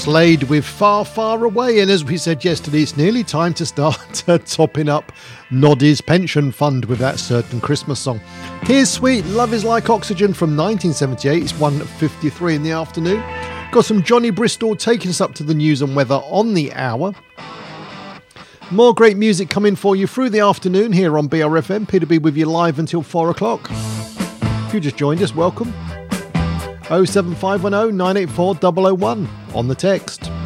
Slade with Far, Far Away. And as we said yesterday, it's nearly time to start topping up Noddy's pension fund with that certain Christmas song. Here's Sweet, Love Is Like Oxygen from 1978. It's 1:53 in the afternoon. Got some Johnny Bristol taking us up to the news and weather on the hour. More great music coming for you through the afternoon here on BRFM. Peter B with you live until 4 o'clock. If you just joined us, welcome. 07510 984 001 on the text.